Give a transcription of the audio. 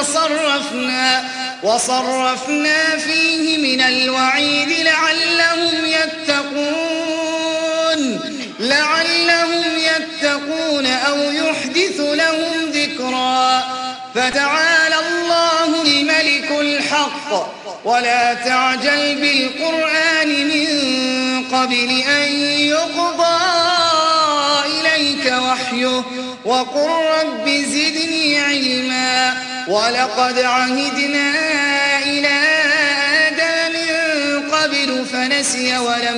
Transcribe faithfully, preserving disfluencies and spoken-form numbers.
وصرفنا, وصرفنا فيه من الوعيد لعلهم يتقون, لعلهم يتقون أو يحدث لهم ذكرا. فتعالى الله الملك الحق ولا تعجل بالقرآن من قبل أن يقضى إليك وحيه وقل رب زدني علما. ولقد عهدنا إلى آدم من قبل فنسي ولم